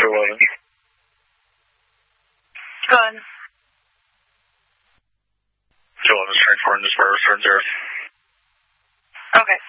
211. Go ahead. 211 is train 4 in this bar, return 0. Okay.